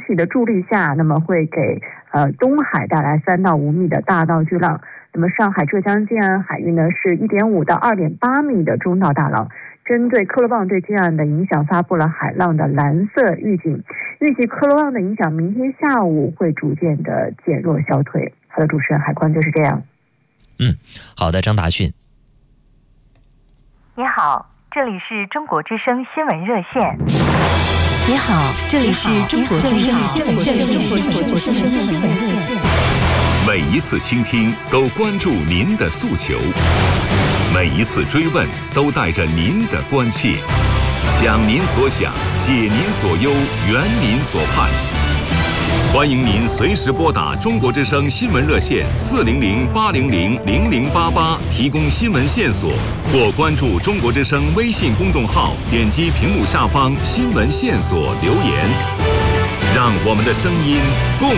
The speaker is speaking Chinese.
体的助力下，那么会给东海带来3到5米的大到巨浪。那么上海、浙江近岸海域呢是1.5到2.8米的中到大浪。针对科罗旺对近岸的影响，发布了海浪的蓝色预警。预计科罗旺的影响明天下午会逐渐的减弱消退。好的，主持人，海况就是这样。 好的，张达迅。 你好，这里是中国之声新闻热线。 你好，这里是中国之声新闻热线。 每一次倾听都关注您的诉求，每一次追问都带着您的关切，想您所想，解您所忧，圆您所盼。欢迎您随时拨打中国之声新闻热线400-800-0088提供新闻线索，或关注中国之声微信公众号，点击屏幕下方新闻线索留言，让我们的声音共